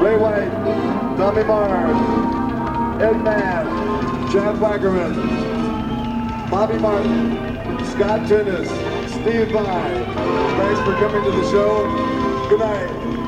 Ray White, Tommy Mars, Ed Mann, Chad Wackerman, Bobby Martin, Scott Tunis, Steve Vai. Thanks for coming to the show. Good night.